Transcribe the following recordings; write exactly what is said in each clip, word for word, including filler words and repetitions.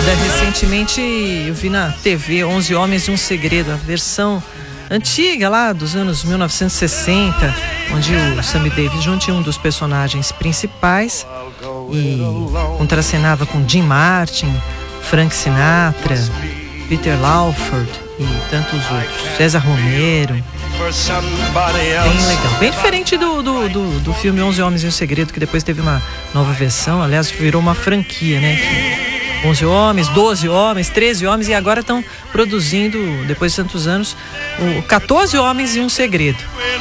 Recentemente eu vi na T V onze Homens e um Segredo, a versão antiga lá dos anos mil novecentos e sessenta, onde o Sammy Davis Júnior tinha um dos personagens principais e contracenava com Jim Martin, Frank Sinatra, Peter Lawford e tantos outros, César Romero. Bem legal, bem diferente do, do, do, do filme onze Homens e um Segredo, que depois teve uma nova versão, aliás virou uma franquia, né? onze homens, doze homens, treze homens, e agora estão produzindo, depois de tantos anos, o quatorze Homens e um Segredo.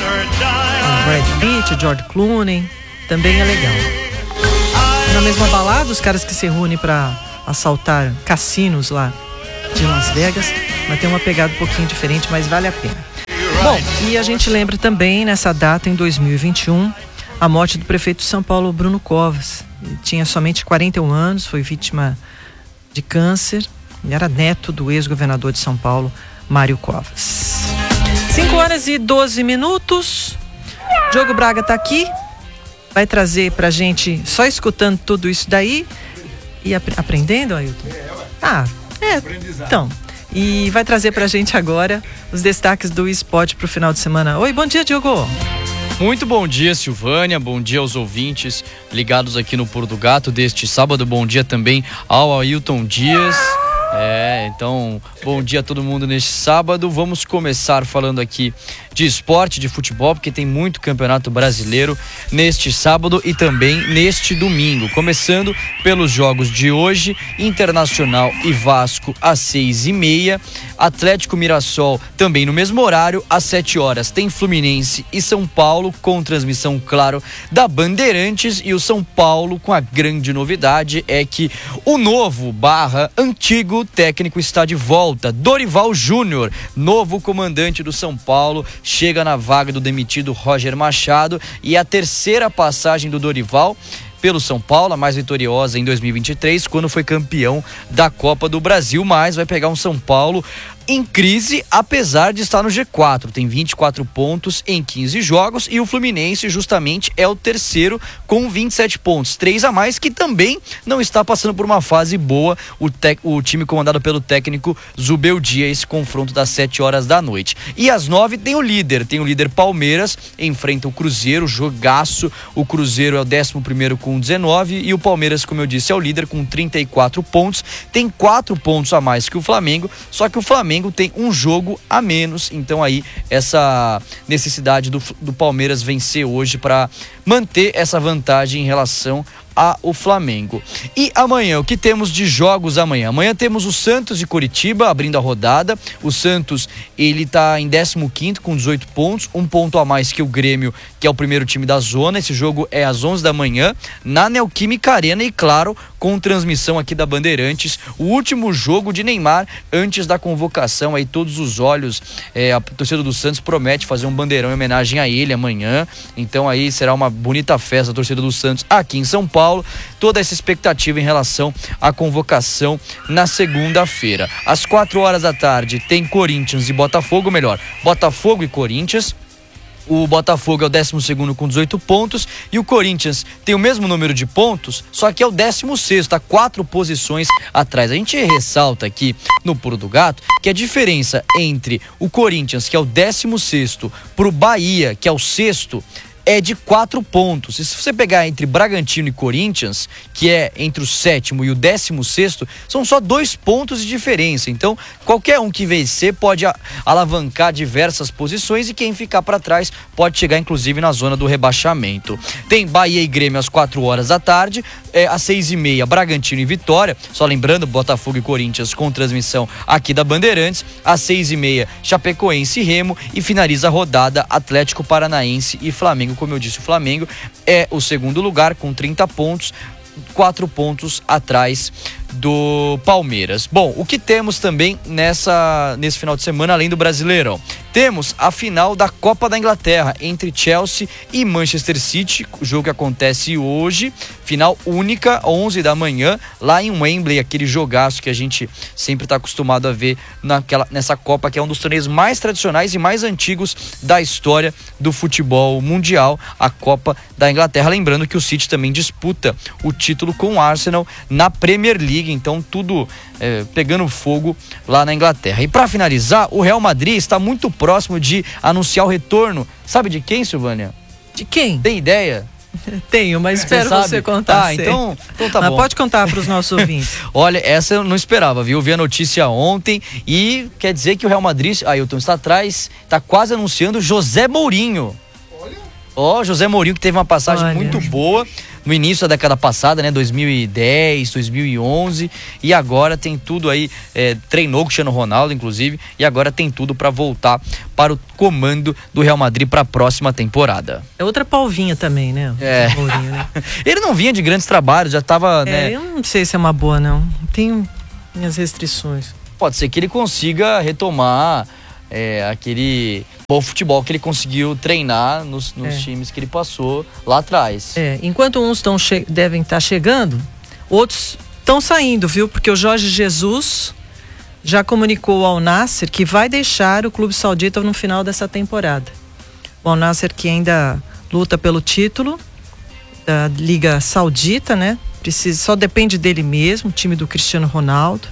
O Brad Pitt, George Clooney, também é legal. Na mesma balada, os caras que se reúnem para assaltar cassinos lá de Las Vegas, mas tem uma pegada um pouquinho diferente, mas vale a pena. Bom, e a gente lembra também, nessa data, em dois mil e vinte e um, a morte do prefeito de São Paulo, Bruno Covas. Ele tinha somente quarenta e um anos, foi vítima de câncer, e era neto do ex-governador de São Paulo, Mário Covas. cinco horas e doze minutos. Diogo Braga tá aqui, vai trazer pra gente, só escutando tudo isso daí e ap- aprendendo, Ailton? Ah, é, então. E vai trazer pra gente agora os destaques do esporte pro final de semana. Oi, bom dia, Diogo. Muito bom dia, Silvânia, bom dia aos ouvintes ligados aqui no Pulo do Gato deste sábado, bom dia também ao Ailton Dias. É, então, bom dia a todo mundo neste sábado. Vamos começar falando aqui de esporte, de futebol, porque tem muito campeonato brasileiro neste sábado e também neste domingo. Começando pelos jogos de hoje, Internacional e Vasco às seis e meia, Atlético Mirassol também no mesmo horário, às sete horas. Tem Fluminense e São Paulo, com transmissão, claro, da Bandeirantes, e o São Paulo com a grande novidade é que o novo barra antigo técnico está de volta. Dorival Júnior, novo comandante do São Paulo, chega na vaga do demitido Roger Machado, e a terceira passagem do Dorival pelo São Paulo, a mais vitoriosa em dois mil e vinte e três, quando foi campeão da Copa do Brasil, mas vai pegar um São Paulo em crise, apesar de estar no G quatro, tem vinte e quatro pontos em quinze jogos, e o Fluminense justamente é o terceiro com vinte e sete pontos, três a mais, que também não está passando por uma fase boa, o, tec, o time comandado pelo técnico Zubeldia. Esse confronto das sete horas da noite. E às nove tem o líder, tem o líder Palmeiras, enfrenta o Cruzeiro, jogaço, o Cruzeiro é o décimo primeiro com dezenove, e o Palmeiras, como eu disse, é o líder com trinta e quatro pontos, tem quatro pontos a mais que o Flamengo, só que o Flamengo tem um jogo a menos, então aí essa necessidade do, do Palmeiras vencer hoje para manter essa vantagem em relação ao Flamengo. E amanhã, o que temos de jogos amanhã? Amanhã temos o Santos de Curitiba abrindo a rodada. O Santos, ele tá em décimo quinto com dezoito pontos, um ponto a mais que o Grêmio, que é o primeiro time da zona. Esse jogo é às onze da manhã na Neoquímica Arena, e claro, com transmissão aqui da Bandeirantes, o último jogo de Neymar antes da convocação. Aí todos os olhos, é, a torcida do Santos promete fazer um bandeirão em homenagem a ele amanhã, então aí será uma bonita festa a torcida do Santos aqui em São Paulo. Toda essa expectativa em relação à convocação na segunda-feira. Às quatro horas da tarde tem Corinthians e Botafogo, melhor, Botafogo e Corinthians. O Botafogo é o décimo segundo com dezoito pontos, e o Corinthians tem o mesmo número de pontos, só que é o décimo sexto, tá quatro posições atrás. A gente ressalta aqui no Pulo do Gato que a diferença entre o Corinthians, que é o décimo sexto, pro Bahia, que é o sexto, é de quatro pontos. E se você pegar entre Bragantino e Corinthians, que é entre o sétimo e o décimo sexto, são só dois pontos de diferença. Então, qualquer um que vencer pode alavancar diversas posições, e quem ficar para trás pode chegar inclusive na zona do rebaixamento. Tem Bahia e Grêmio às quatro horas da tarde, é, às seis e meia Bragantino e Vitória, só lembrando, Botafogo e Corinthians com transmissão aqui da Bandeirantes, às seis e meia Chapecoense e Remo, e finaliza a rodada Atlético Paranaense e Flamengo. Como eu disse, o Flamengo é o segundo lugar com trinta pontos, quatro pontos atrás do Palmeiras. Bom, o que temos também nessa, nesse final de semana, além do Brasileirão? temos a final da Copa da Inglaterra entre Chelsea e Manchester City, o jogo que acontece hoje, final única, onze da manhã, lá em Wembley, aquele jogaço que a gente sempre está acostumado a ver naquela, nessa Copa, que é um dos torneios mais tradicionais e mais antigos da história do futebol mundial, a Copa da Inglaterra. Lembrando que o City também disputa o título com o Arsenal na Premier League, então tudo é, pegando fogo lá na Inglaterra. E para finalizar, o Real Madrid está muito próximo de anunciar o retorno. Sabe de quem, Silvânia? De quem? Tem ideia? Tenho, mas espero você, você contar. Ah, então, então tá mas bom. Pode contar para os nossos ouvintes. Olha, essa eu não esperava, viu? Eu vi a notícia ontem e quer dizer que o Real Madrid, Ailton, está atrás, está quase anunciando José Mourinho. Olha. Ó, José Mourinho, que teve uma passagem Olha. muito boa no início da década passada, né? dois mil e dez, dois mil e onze, e agora tem tudo aí, é, treinou com o Cristiano Ronaldo, inclusive, e agora tem tudo para voltar para o comando do Real Madrid para a próxima temporada. É outra palvinha também, né? É. Mourinho, né? Ele não vinha de grandes trabalhos, já estava, é, né? Eu não sei se é uma boa, não. Tenho minhas restrições. Pode ser que ele consiga retomar é, aquele bom futebol que ele conseguiu treinar nos, nos é. times que ele passou lá atrás. É, enquanto uns tão che- devem estar tá chegando, outros estão saindo, viu? Porque o Jorge Jesus já comunicou ao Al-Nassr que vai deixar o clube saudita no final dessa temporada. O Al-Nassr, que ainda luta pelo título da Liga Saudita, né? Precisa, só depende dele mesmo, o time do Cristiano Ronaldo.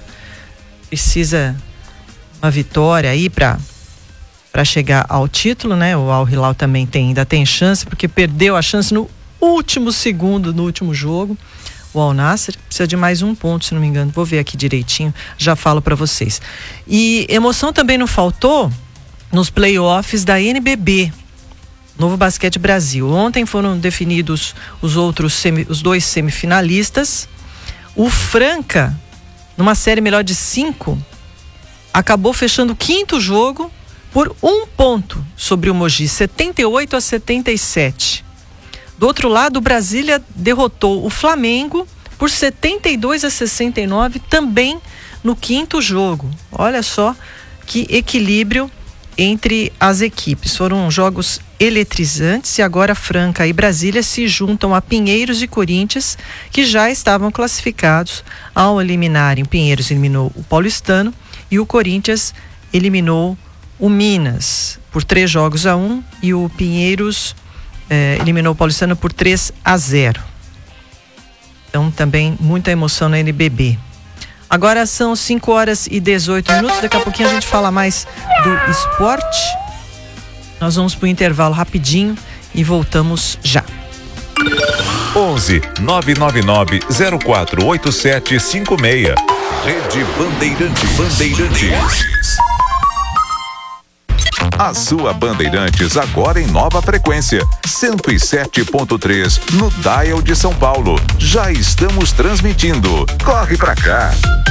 Precisa uma vitória aí para para chegar ao título, né? O Al Hilal também tem, ainda tem chance, porque perdeu a chance no último segundo, no último jogo. O Al-Nassr precisa de mais um ponto, se não me engano. Vou ver aqui direitinho, já falo para vocês. E emoção também não faltou nos playoffs da N B B, Novo Basquete Brasil. Ontem foram definidos os outros, semi, os dois semifinalistas. O Franca, numa série melhor de cinco, acabou fechando o quinto jogo por um ponto sobre o Mogi, setenta e oito a setenta e sete. Do outro lado, o Brasília derrotou o Flamengo por setenta e dois a sessenta e nove, também no quinto jogo. Olha só que equilíbrio entre as equipes. Foram jogos eletrizantes e agora Franca e Brasília se juntam a Pinheiros e Corinthians, que já estavam classificados ao eliminarem. Pinheiros eliminou o Paulistano e o Corinthians eliminou o Minas por três jogos a um, e o Pinheiros eh, eliminou o Paulistano por três a zero. Então também muita emoção na N B B. Agora são cinco horas e dezoito minutos, daqui a pouquinho a gente fala mais do esporte. Nós vamos para o intervalo rapidinho e voltamos já. onze nove nove nove zero quatro oito sete cinco seis. Rede Bandeirantes. Bandeirantes. A sua Bandeirantes agora em nova frequência, cento e sete ponto três no dial de São Paulo. Já estamos transmitindo. Corre pra cá.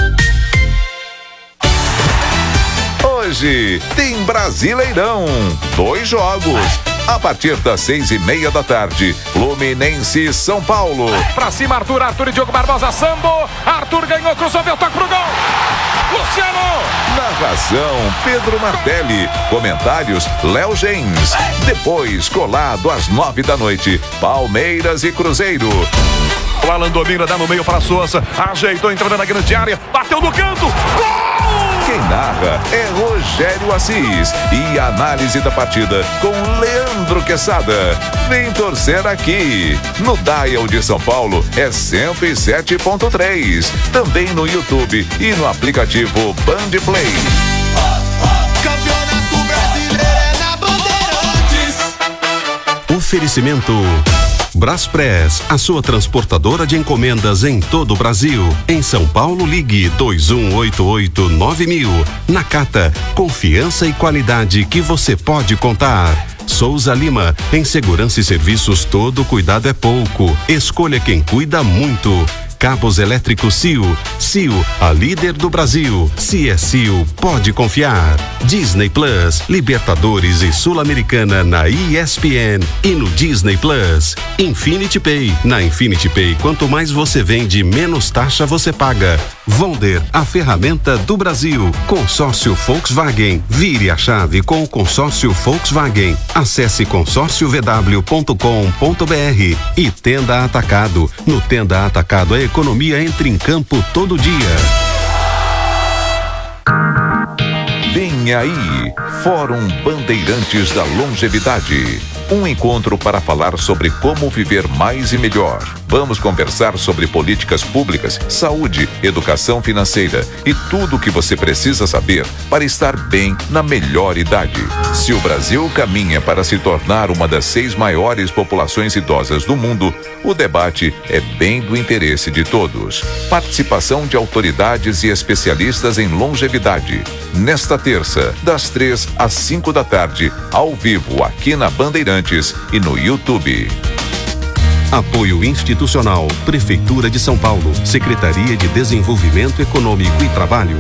Hoje tem Brasileirão. Dois jogos. A partir das seis e meia da tarde, Fluminense e São Paulo. Pra cima, Arthur, Arthur e Diogo Barbosa, Sambo. Arthur ganhou, cruzou, deu toque pro gol. Luciano. Narração, Pedro Martelli. Comentários, Léo Gens. Depois, colado às nove da noite, Palmeiras e Cruzeiro. O Alan domina, dá no meio para Souza. Ajeitou, entrando na grande área. Bateu no canto. Gol! Quem narra é Rogério Assis. E a análise da partida com Leandro Quesada. Vem torcer aqui. No dial de São Paulo é cento e sete ponto três. Também no YouTube e no aplicativo Band Play. Campeonato Brasileiro é na Bandeirantes. Oferecimento Braspress, a sua transportadora de encomendas em todo o Brasil. Em São Paulo, ligue dois um oito oito nove mil. Nakata, confiança e qualidade que você pode contar. Souza Lima, em segurança e serviços todo cuidado é pouco. Escolha quem cuida muito. Cabos elétricos C I O. C I O, a líder do Brasil. Se é C I O, pode confiar. Disney Plus, Libertadores e Sul-Americana na E S P N e no Disney Plus. Infinity Pay. Na Infinity Pay, quanto mais você vende, menos taxa você paga. Vonder, a ferramenta do Brasil. Consórcio Volkswagen. Vire a chave com o consórcio Volkswagen. Acesse consórcio v w ponto com ponto b r. E Tenda Atacado. No Tenda Atacado, a economia entra em campo todo dia. Vem aí, Fórum Bandeirantes da Longevidade. Um encontro para falar sobre como viver mais e melhor. Vamos conversar sobre políticas públicas, saúde, educação financeira e tudo o que você precisa saber para estar bem na melhor idade. Se o Brasil caminha para se tornar uma das seis maiores populações idosas do mundo, o debate é bem do interesse de todos. Participação de autoridades e especialistas em longevidade. Nesta terça, das três às cinco da tarde, ao vivo aqui na Bandeirantes e no YouTube. Apoio institucional, Prefeitura de São Paulo, Secretaria de Desenvolvimento Econômico e Trabalho.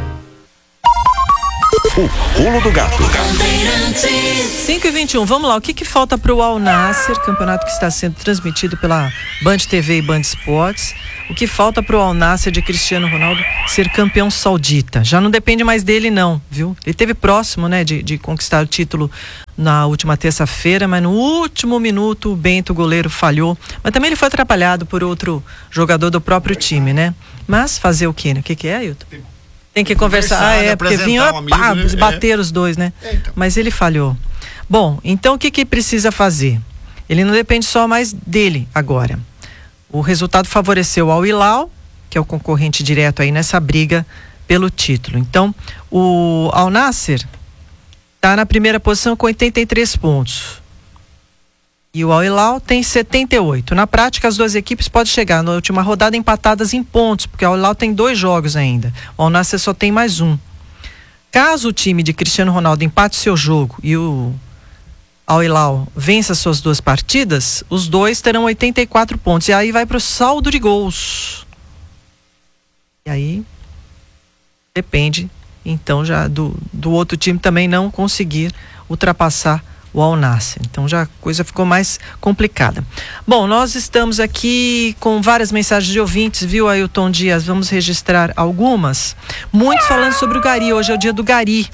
O Pulo do Gato. cinco e vinte e um, vamos lá, o que que falta para o Al Nassr, campeonato que está sendo transmitido pela Band T V e Band Esportes? O que falta para o Al Nassr de Cristiano Ronaldo ser campeão saudita? Já não depende mais dele não, viu? Ele esteve próximo, né, de, de conquistar o título na última terça-feira, mas no último minuto o Bento, o goleiro, falhou. Mas também ele foi atrapalhado por outro jogador do próprio time, né? Mas fazer o quê, né? O que que é, Ailton? Tem que conversar, conversar ah, é, porque vinha um pá, né? bater é. os dois, né? É, então. Mas ele falhou. Bom, então o que que precisa fazer? Ele não depende só mais dele agora. O resultado favoreceu ao Hilal, que é o concorrente direto aí nessa briga pelo título. Então, o Al Nassr está na primeira posição com oitenta e três pontos. E o Al Hilal tem setenta e oito. Na prática, as duas equipes podem chegar na última rodada empatadas em pontos, porque o Al Hilal tem dois jogos ainda. O Al Nassr só tem mais um. Caso o time de Cristiano Ronaldo empate seu jogo e o Al Hilal vença suas duas partidas, os dois terão oitenta e quatro pontos. E aí vai para o saldo de gols. E aí depende, então, já do, do outro time também não conseguir ultrapassar o Al Nassr. Então já a coisa ficou mais complicada. Bom, nós estamos aqui com várias mensagens de ouvintes, viu, Ailton Dias? Vamos registrar algumas. Muitos falando sobre o Gari. Hoje é o dia do Gari.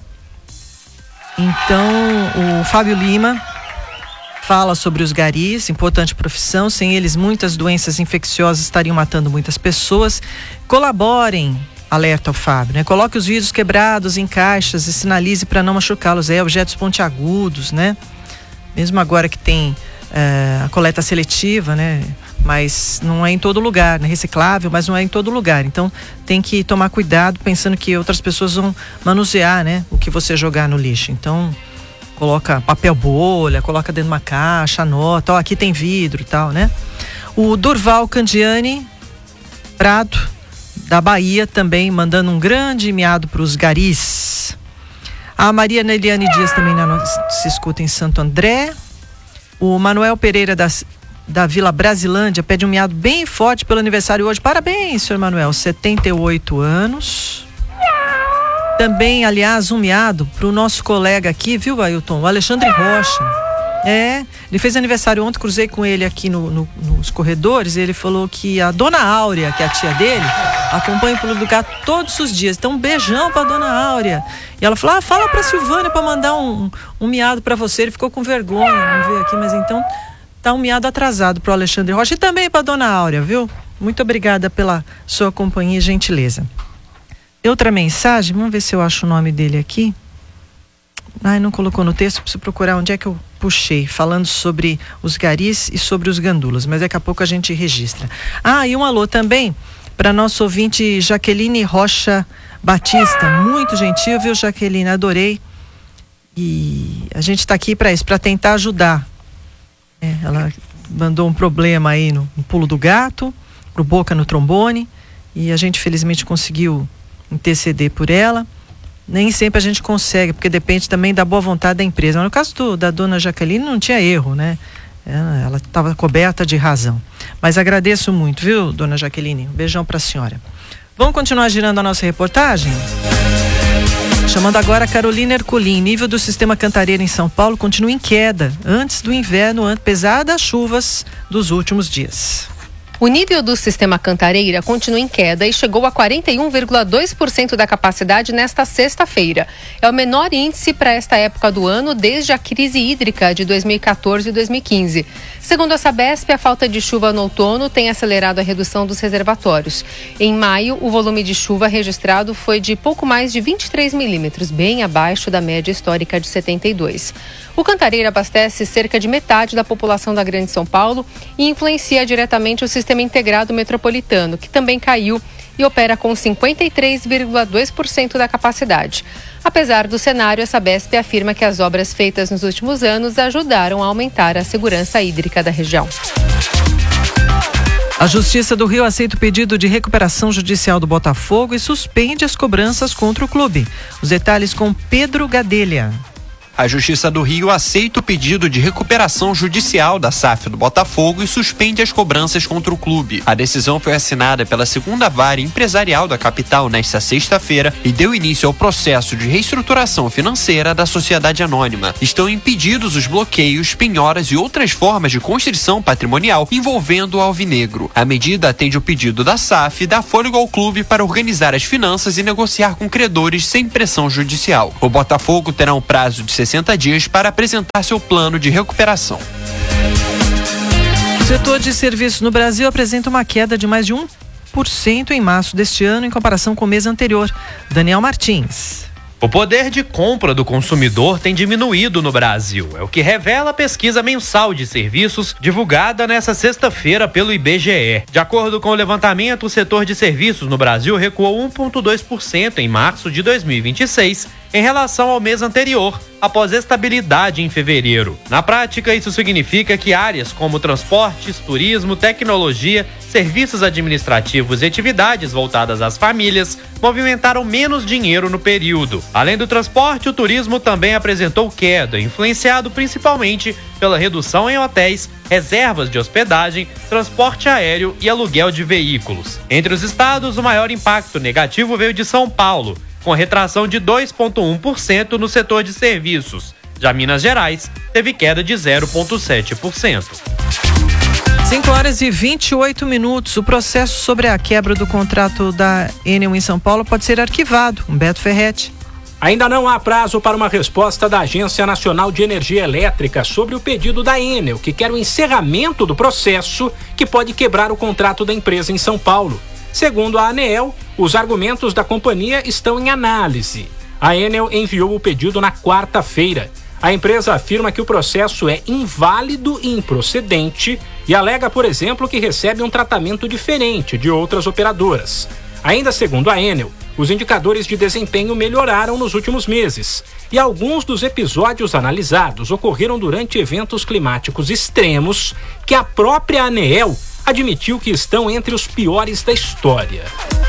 Então, o Fábio Lima fala sobre os garis, importante profissão. Sem eles, muitas doenças infecciosas estariam matando muitas pessoas. Colaborem, alerta o Fábio, né? Coloque os vidros quebrados em caixas e sinalize para não machucá-los. É, objetos pontiagudos, né? Mesmo agora que tem é, a coleta seletiva, né? Mas não é em todo lugar, né? Reciclável, mas não é em todo lugar. Então tem que tomar cuidado pensando que outras pessoas vão manusear, né? O que você jogar no lixo. Então coloca papel bolha, coloca dentro de uma caixa, anota, ó, aqui tem vidro e tal, né? O Durval Candiani Prado, da Bahia, também mandando um grande miado para os garis. A Maria Neliane Dias também na, se escuta em Santo André. O Manuel Pereira das, da Vila Brasilândia pede um miado bem forte pelo aniversário hoje. Parabéns, senhor Manuel, setenta e oito anos. Também, aliás, um miado para o nosso colega aqui, viu, Ailton? O Alexandre Rocha. É, ele fez aniversário ontem, cruzei com ele aqui no, no, nos corredores, e ele falou que a dona Áurea, que é a tia dele, acompanha o Pulo do Gato todos os dias. Então um beijão pra dona Áurea. E ela falou, ah, fala pra Silvânia pra mandar um, um, um miado pra você. Ele ficou com vergonha, não veio aqui, mas então tá um miado atrasado pro Alexandre Rocha e também pra dona Áurea, viu? Muito obrigada pela sua companhia e gentileza. Outra mensagem, vamos ver se eu acho o nome dele aqui. Ai, não colocou no texto, preciso procurar onde é que eu puxei, falando sobre os garis e sobre os gandulas, mas daqui a pouco a gente registra. Ah, e um alô também para nosso ouvinte Jaqueline Rocha Batista, muito gentil, viu, Jaqueline? Adorei. E a gente está aqui para isso, para tentar ajudar. É, ela mandou um problema aí no, no Pulo do Gato, pro Boca no trombone, e a gente felizmente conseguiu interceder por ela. Nem sempre a gente consegue, porque depende também da boa vontade da empresa. Mas no caso do, da dona Jaqueline não tinha erro, né? É, ela estava coberta de razão. Mas agradeço muito, viu, dona Jaqueline? Um beijão para a senhora. Vamos continuar girando a nossa reportagem? Chamando agora a Carolina Ercolim. Nível do sistema Cantareira em São Paulo continua em queda antes do inverno, apesar das chuvas dos últimos dias. O nível do sistema Cantareira continua em queda e chegou a quarenta e um vírgula dois por cento da capacidade nesta sexta-feira. É o menor índice para esta época do ano desde a crise hídrica de dois mil e quatorze e dois mil e quinze. Segundo a Sabesp, a falta de chuva no outono tem acelerado a redução dos reservatórios. Em maio, o volume de chuva registrado foi de pouco mais de vinte e três milímetros, bem abaixo da média histórica de setenta e dois. O Cantareira abastece cerca de metade da população da Grande São Paulo e influencia diretamente o sistema integrado metropolitano, que também caiu e opera com cinquenta e três vírgula dois por cento da capacidade. Apesar do cenário, a Sabesp afirma que as obras feitas nos últimos anos ajudaram a aumentar a segurança hídrica da região. A Justiça do Rio aceita o pedido de recuperação judicial do Botafogo e suspende as cobranças contra o clube. Os detalhes com Pedro Gadelha. A Justiça do Rio aceita o pedido de recuperação judicial da S A F do Botafogo e suspende as cobranças contra o clube. A decisão foi assinada pela segunda vara empresarial da capital nesta sexta-feira e deu início ao processo de reestruturação financeira da sociedade anônima. Estão impedidos os bloqueios, penhoras e outras formas de constrição patrimonial envolvendo o alvinegro. A medida atende o pedido da S A F e dá fôlego ao clube para organizar as finanças e negociar com credores sem pressão judicial. O Botafogo terá um prazo de sessenta dias para apresentar seu plano de recuperação. O setor de serviços no Brasil apresenta uma queda de mais de um por cento em março deste ano em comparação com o mês anterior. Daniel Martins. O poder de compra do consumidor tem diminuído no Brasil, é o que revela a pesquisa mensal de serviços divulgada nesta sexta-feira pelo I B G E. De acordo com o levantamento, o setor de serviços no Brasil recuou um vírgula dois por cento em março de dois mil e vinte e seis em relação ao mês anterior, após estabilidade em fevereiro. Na prática, isso significa que áreas como transportes, turismo, tecnologia, serviços administrativos e atividades voltadas às famílias movimentaram menos dinheiro no período. Além do transporte, o turismo também apresentou queda, influenciado principalmente pela redução em hotéis, reservas de hospedagem, transporte aéreo e aluguel de veículos. Entre os estados, o maior impacto negativo veio de São Paulo, com retração de dois vírgula um por cento no setor de serviços. Já Minas Gerais teve queda de zero vírgula sete por cento. cinco horas e vinte e oito minutos. O processo sobre a quebra do contrato da Enel em São Paulo pode ser arquivado. Humberto Ferretti. Ainda não há prazo para uma resposta da Agência Nacional de Energia Elétrica sobre o pedido da Enel, que quer o encerramento do processo que pode quebrar o contrato da empresa em São Paulo. Segundo a ANEEL, os argumentos da companhia estão em análise. A Enel enviou o pedido na quarta-feira. A empresa afirma que o processo é inválido e improcedente e alega, por exemplo, que recebe um tratamento diferente de outras operadoras. Ainda segundo a Enel, os indicadores de desempenho melhoraram nos últimos meses e alguns dos episódios analisados ocorreram durante eventos climáticos extremos que a própria ANEEL admitiu que estão entre os piores da história.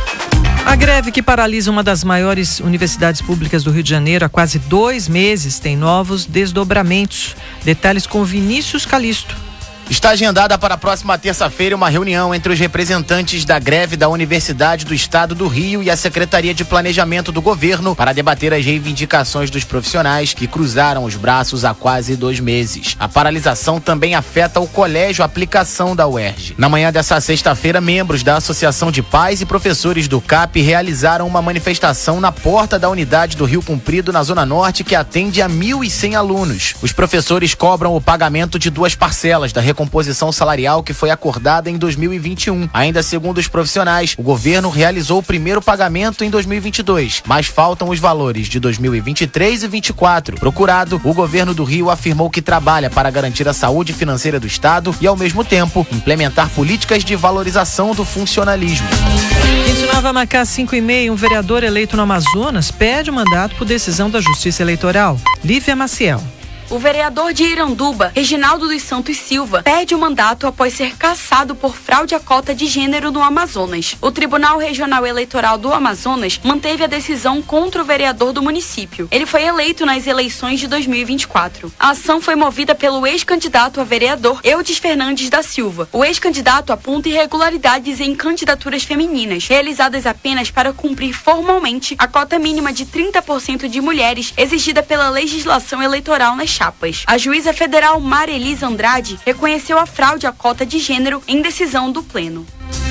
A greve que paralisa uma das maiores universidades públicas do Rio de Janeiro há quase dois meses tem novos desdobramentos. Detalhes com Vinícius Calisto. Está agendada para a próxima terça-feira uma reunião entre os representantes da greve da Universidade do Estado do Rio e a Secretaria de Planejamento do Governo para debater as reivindicações dos profissionais que cruzaram os braços há quase dois meses. A paralisação também afeta o Colégio Aplicação da U E R J. Na manhã dessa sexta-feira, membros da Associação de Pais e Professores do C A P realizaram uma manifestação na porta da unidade do Rio Comprido, na Zona Norte, que atende a mil e cem alunos. Os professores cobram o pagamento de duas parcelas da recomposição salarial que foi acordada em dois mil e vinte e um. Ainda segundo os profissionais, o governo realizou o primeiro pagamento em dois mil e vinte e dois, mas faltam os valores de dois mil e vinte e três e vinte e quatro. Procurado, o governo do Rio afirmou que trabalha para garantir a saúde financeira do Estado e, ao mesmo tempo, implementar políticas de valorização do funcionalismo. quinze de Nova Macá, cinco e meia, um vereador eleito no Amazonas pede o mandato por decisão da Justiça Eleitoral. Lívia Maciel. O vereador de Iranduba, Reginaldo dos Santos Silva, perde o mandato após ser cassado por fraude à cota de gênero no Amazonas. O Tribunal Regional Eleitoral do Amazonas manteve a decisão contra o vereador do município. Ele foi eleito nas eleições de dois mil e vinte e quatro. A ação foi movida pelo ex-candidato a vereador Eudes Fernandes da Silva. O ex-candidato aponta irregularidades em candidaturas femininas, realizadas apenas para cumprir formalmente a cota mínima de trinta por cento de mulheres exigida pela legislação eleitoral nas chapas. A juíza federal Maria Elisa Andrade reconheceu a fraude à cota de gênero em decisão do Pleno.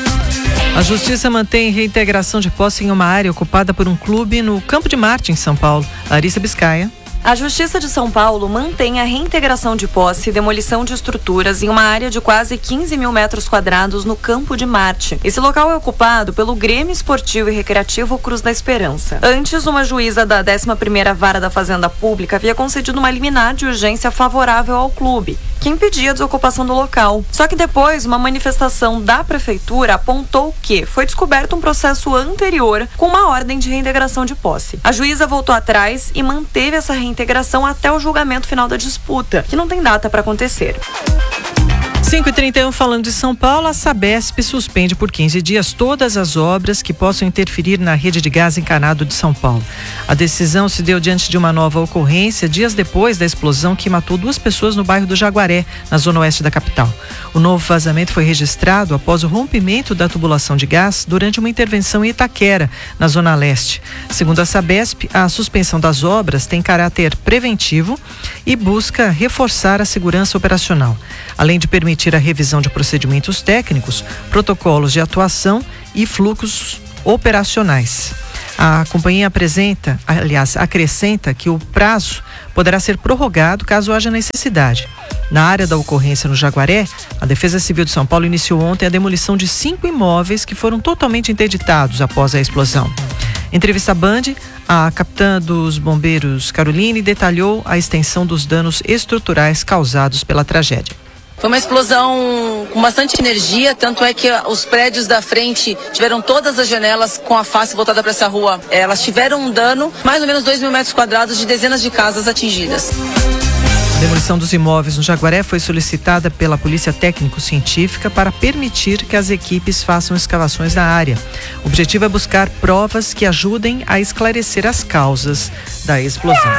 A Justiça mantém reintegração de posse em uma área ocupada por um clube no Campo de Marte, em São Paulo. Larissa Biscaia. A Justiça de São Paulo mantém a reintegração de posse e demolição de estruturas em uma área de quase quinze mil metros quadrados no Campo de Marte. Esse local é ocupado pelo Grêmio Esportivo e Recreativo Cruz da Esperança. Antes, uma juíza da décima primeira Vara da Fazenda Pública havia concedido uma liminar de urgência favorável ao clube, que impedia a desocupação do local. Só que depois, uma manifestação da prefeitura apontou que foi descoberto um processo anterior com uma ordem de reintegração de posse. A juíza voltou atrás e manteve essa reintegração integração até o julgamento final da disputa, que não tem data para acontecer. cinco e trinta e um, falando de São Paulo, a Sabesp suspende por quinze dias todas as obras que possam interferir na rede de gás encanado de São Paulo. A decisão se deu diante de uma nova ocorrência dias depois da explosão que matou duas pessoas no bairro do Jaguaré, na zona oeste da capital. O novo vazamento foi registrado após o rompimento da tubulação de gás durante uma intervenção em Itaquera, na zona leste. Segundo a Sabesp, a suspensão das obras tem caráter preventivo e busca reforçar a segurança operacional, além de permitir a revisão de procedimentos técnicos, protocolos de atuação e fluxos operacionais. A companhia apresenta, aliás, acrescenta que o prazo poderá ser prorrogado caso haja necessidade. Na área da ocorrência no Jaguaré, a Defesa Civil de São Paulo iniciou ontem a demolição de cinco imóveis que foram totalmente interditados após a explosão. Em entrevista à Band, a capitã dos bombeiros, Caroline, detalhou a extensão dos danos estruturais causados pela tragédia. Foi uma explosão com bastante energia, tanto é que os prédios da frente tiveram todas as janelas com a face voltada para essa rua. Elas tiveram um dano, mais ou menos dois mil metros quadrados de dezenas de casas atingidas. A demolição dos imóveis no Jaguaré foi solicitada pela Polícia Técnico-Científica para permitir que as equipes façam escavações na área. O objetivo é buscar provas que ajudem a esclarecer as causas da explosão.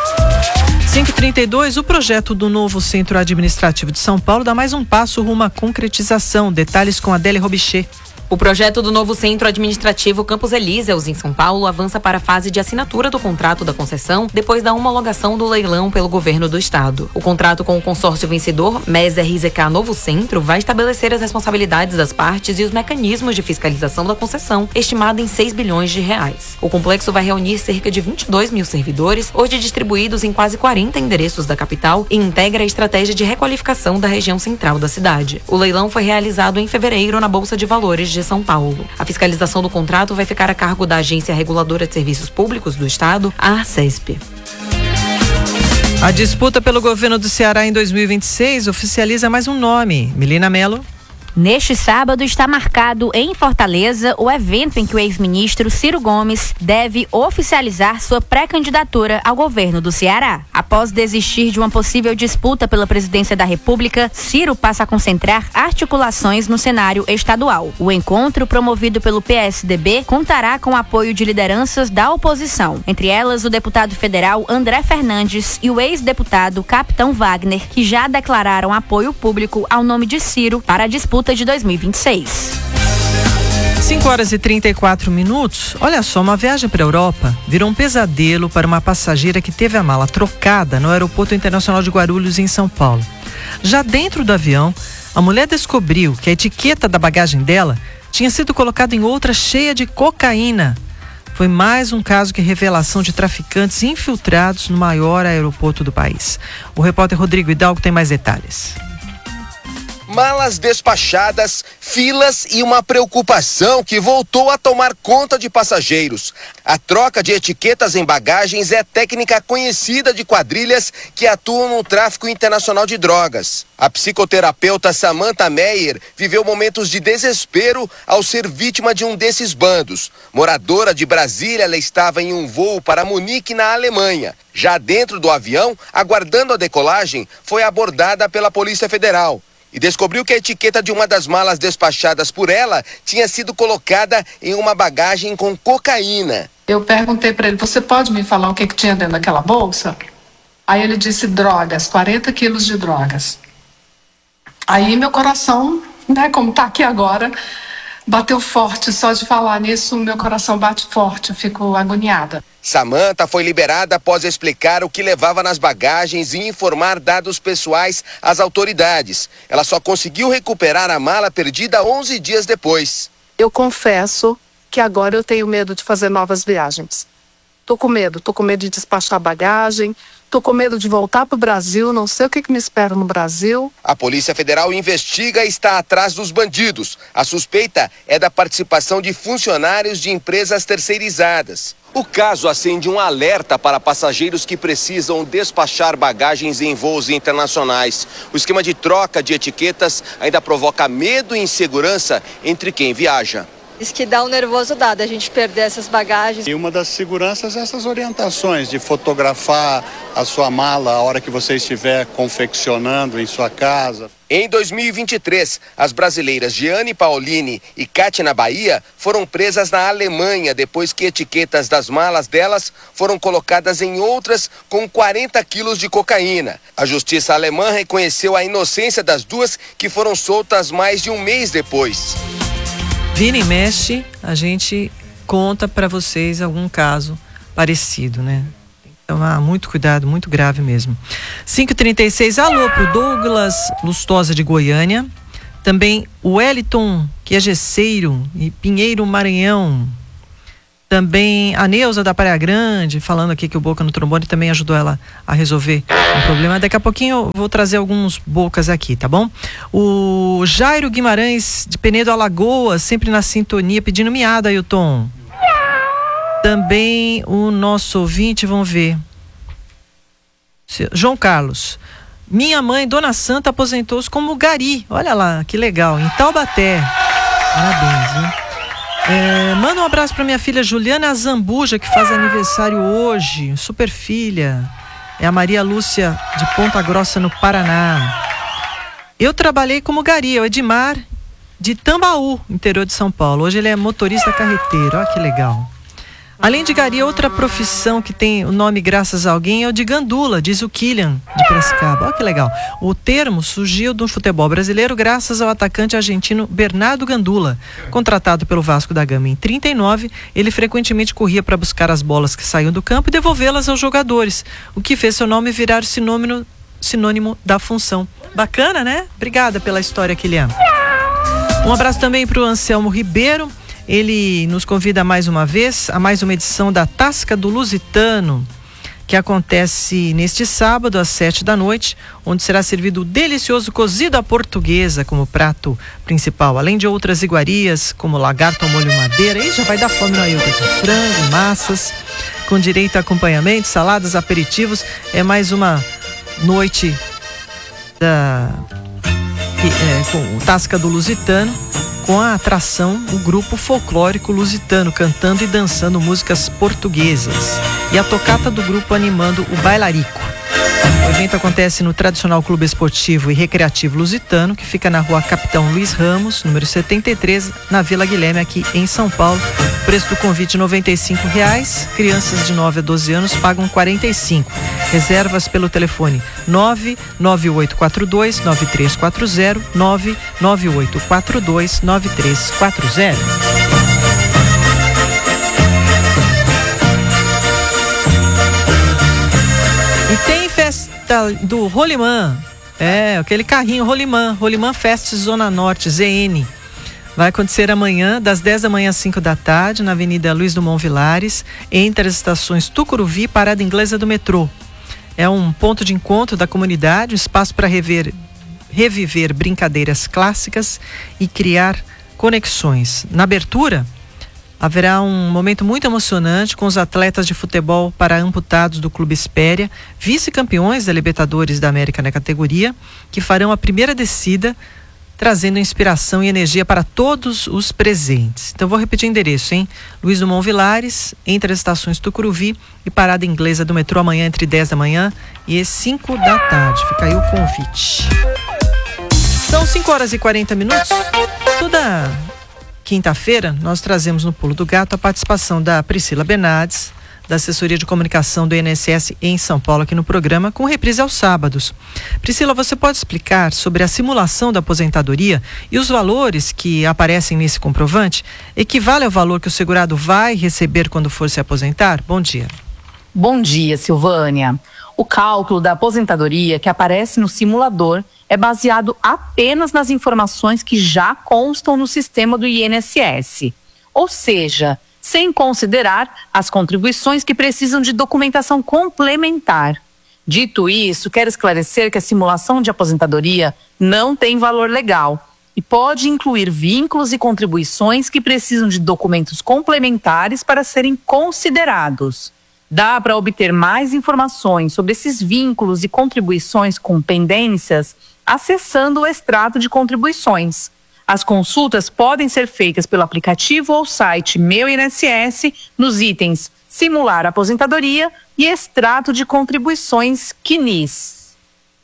cinco e trinta e dois, o projeto do novo Centro Administrativo de São Paulo dá mais um passo rumo à concretização. Detalhes com Adélia Robichê. O projeto do novo Centro Administrativo Campos Elíseos, em São Paulo, avança para a fase de assinatura do contrato da concessão depois da homologação do leilão pelo governo do estado. O contrato com o consórcio vencedor, M E S R Z K Novo Centro, vai estabelecer as responsabilidades das partes e os mecanismos de fiscalização da concessão, estimado em seis bilhões de reais. O complexo vai reunir cerca de vinte e dois mil servidores, hoje distribuídos em quase quarenta endereços da capital, e integra a estratégia de requalificação da região central da cidade. O leilão foi realizado em fevereiro na Bolsa de Valores de São Paulo. A fiscalização do contrato vai ficar a cargo da Agência Reguladora de Serviços Públicos do Estado, a ARCESP. A disputa pelo governo do Ceará em dois mil e vinte e seis oficializa mais um nome. Milena Mello. Neste sábado está marcado em Fortaleza o evento em que o ex-ministro Ciro Gomes deve oficializar sua pré-candidatura ao governo do Ceará. Após desistir de uma possível disputa pela presidência da República, Ciro passa a concentrar articulações no cenário estadual. O encontro, promovido pelo P S D B, contará com o apoio de lideranças da oposição, entre elas o deputado federal André Fernandes e o ex-deputado Capitão Wagner, que já declararam apoio público ao nome de Ciro para a disputa de dois mil e vinte e seis. cinco horas e trinta e quatro minutos. Olha só, uma viagem para a Europa virou um pesadelo para uma passageira que teve a mala trocada no Aeroporto Internacional de Guarulhos, em São Paulo. Já dentro do avião, a mulher descobriu que a etiqueta da bagagem dela tinha sido colocada em outra cheia de cocaína. Foi mais um caso de revelação de traficantes infiltrados no maior aeroporto do país. O repórter Rodrigo Hidalgo tem mais detalhes. Malas despachadas, filas e uma preocupação que voltou a tomar conta de passageiros. A troca de etiquetas em bagagens é técnica conhecida de quadrilhas que atuam no tráfico internacional de drogas. A psicoterapeuta Samantha Meyer viveu momentos de desespero ao ser vítima de um desses bandos. Moradora de Brasília, ela estava em um voo para Munique, na Alemanha. Já dentro do avião, aguardando a decolagem, foi abordada pela Polícia Federal e descobriu que a etiqueta de uma das malas despachadas por ela tinha sido colocada em uma bagagem com cocaína. Eu perguntei para ele, você pode me falar o que, que tinha dentro daquela bolsa? Aí ele disse drogas, quarenta quilos de drogas. Aí meu coração, né, como tá aqui agora, bateu forte. Só de falar nisso, meu coração bate forte, eu fico agoniada. Samantha foi liberada após explicar o que levava nas bagagens e informar dados pessoais às autoridades. Ela só conseguiu recuperar a mala perdida onze dias depois. Eu confesso que agora eu tenho medo de fazer novas viagens. Tô com medo, tô com medo de despachar bagagem, tô com medo de voltar pro Brasil, não sei o que, que me espera no Brasil. A Polícia Federal investiga e está atrás dos bandidos. A suspeita é da participação de funcionários de empresas terceirizadas. O caso acende um alerta para passageiros que precisam despachar bagagens em voos internacionais. O esquema de troca de etiquetas ainda provoca medo e insegurança entre quem viaja. Isso que dá um nervoso dado, a gente perder essas bagagens. E uma das seguranças é essas orientações de fotografar a sua mala a hora que você estiver confeccionando em sua casa. Em dois mil e vinte e três, as brasileiras Giane Paolini e Kátia Bahia foram presas na Alemanha depois que etiquetas das malas delas foram colocadas em outras com quarenta quilos de cocaína. A justiça alemã reconheceu a inocência das duas, que foram soltas mais de um mês depois. Vira e mexe, a gente conta para vocês algum caso parecido, né? Tem que tomar muito cuidado, muito grave mesmo. cinco e trinta e seis, alô pro Douglas Lustosa de Goiânia. Também o Wellington, que é gesseiro, e Pinheiro Maranhão. Também a Neuza da Praia Grande, falando aqui que o Boca no Trombone também ajudou ela a resolver um problema. Daqui a pouquinho eu vou trazer alguns bocas aqui, tá bom? O Jairo Guimarães de Penedo Alagoas, sempre na sintonia, pedindo miada, Ailton. Também o nosso ouvinte, vamos ver. João Carlos. Minha mãe, Dona Santa, aposentou-se como gari. Olha lá, que legal, em Taubaté. Parabéns, hein? É, manda um abraço para minha filha Juliana Zambuja, que faz aniversário hoje, super filha. É a Maria Lúcia de Ponta Grossa, no Paraná. Eu trabalhei como gari, é o Edmar de Tambaú, interior de São Paulo. Hoje ele é motorista carreteiro, olha que legal. Além de gari, outra profissão que tem o nome graças a alguém é o de gandula, diz o Killian de Piracicaba. Olha que legal. O termo surgiu do futebol brasileiro graças ao atacante argentino Bernardo Gandula. Contratado pelo Vasco da Gama em trinta e nove, ele frequentemente corria para buscar as bolas que saíam do campo e devolvê-las aos jogadores, o que fez seu nome virar sinônimo, sinônimo da função. Bacana, né? Obrigada pela história, Killian. Um abraço também para o Anselmo Ribeiro. Ele nos convida mais uma vez a mais uma edição da Tasca do Lusitano, que acontece neste sábado às sete da noite, onde será servido o delicioso cozido à portuguesa como prato principal, além de outras iguarias como lagarto ao molho madeira. E já vai dar fome no Ailton, frango, massas, com direito a acompanhamento, saladas, aperitivos. É mais uma noite da é, com o Tasca do Lusitano, com a atração, o grupo folclórico lusitano cantando e dançando músicas portuguesas e a tocata do grupo animando o bailarico. O evento acontece no tradicional Clube Esportivo e Recreativo Lusitano, que fica na rua Capitão Luiz Ramos, número setenta e três, na Vila Guilherme, aqui em São Paulo. O preço do convite noventa e cinco reais, crianças de nove a doze anos pagam quarenta e cinco. Reservas pelo telefone nove nove oito quatro dois nove três quatro zero, nove nove oito quatro dois nove três quatro zero. E tem festa do Rolimã, é, aquele carrinho Rolimã, Rolimã Fest Zona Norte, Z N. Vai acontecer amanhã, das dez da manhã às cinco da tarde, na Avenida Luiz Dumont Vilares, entre as estações Tucuruvi e Parada Inglesa do metrô. É um ponto de encontro da comunidade, um espaço para rever reviver brincadeiras clássicas e criar conexões. Na abertura, haverá um momento muito emocionante com os atletas de futebol para amputados do Clube Espéria, vice-campeões da Libertadores da América na categoria, que farão a primeira descida, trazendo inspiração e energia para todos os presentes. Então vou repetir o endereço, hein? Luiz Dumont Vilares, entre as estações Tucuruvi e Parada Inglesa do metrô, amanhã entre dez da manhã e cinco da tarde. Fica aí o convite. São cinco horas e quarenta minutos. Toda quinta-feira nós trazemos no Pulo do Gato a participação da Priscila Bernardes, da Assessoria de Comunicação do I N S S em São Paulo, aqui no programa, com reprise aos sábados. Priscila, você pode explicar sobre a simulação da aposentadoria e os valores que aparecem nesse comprovante? Equivale ao valor que o segurado vai receber quando for se aposentar? Bom dia. Bom dia, Silvânia. O cálculo da aposentadoria que aparece no simulador é baseado apenas nas informações que já constam no sistema do I N S S. Ou seja, sem considerar as contribuições que precisam de documentação complementar. Dito isso, quero esclarecer que a simulação de aposentadoria não tem valor legal e pode incluir vínculos e contribuições que precisam de documentos complementares para serem considerados. Dá para obter mais informações sobre esses vínculos e contribuições com pendências acessando o extrato de contribuições. As consultas podem ser feitas pelo aplicativo ou site Meu I N S S nos itens Simular Aposentadoria e Extrato de Contribuições Q N I S.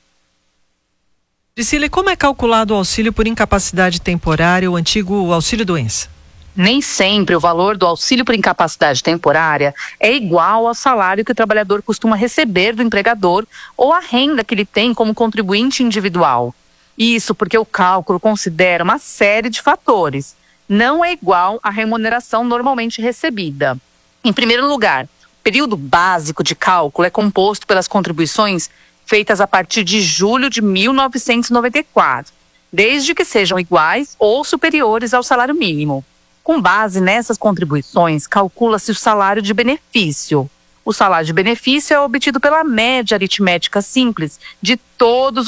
Priscila, e como é calculado o auxílio por incapacidade temporária, o antigo auxílio-doença? Nem sempre o valor do auxílio por incapacidade temporária é igual ao salário que o trabalhador costuma receber do empregador ou a renda que ele tem como contribuinte individual. Isso porque o cálculo considera uma série de fatores. Não é igual à remuneração normalmente recebida. Em primeiro lugar, o período básico de cálculo é composto pelas contribuições feitas a partir de julho de mil novecentos e noventa e quatro, desde que sejam iguais ou superiores ao salário mínimo. Com base nessas contribuições, calcula-se o salário de benefício. O salário de benefício é obtido pela média aritmética simples de todos